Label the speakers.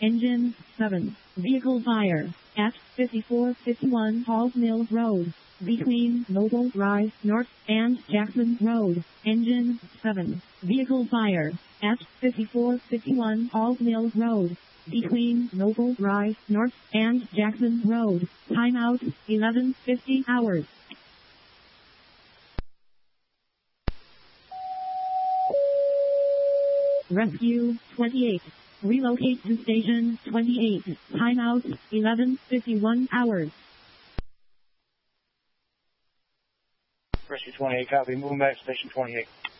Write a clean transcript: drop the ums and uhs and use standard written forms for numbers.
Speaker 1: Engine 7. Vehicle fire at 5451 Halls Mills Road, between Noble Drive North and Jackson Road. Engine 7. Vehicle fire at 5451 Halls Mills Road, between Noble Drive North and Jackson Road. Timeout 11:50 hours. Rescue 28. Relocate to Station 28. Timeout 11:51 hours.
Speaker 2: Rescue 28, copy. Moving back to Station 28.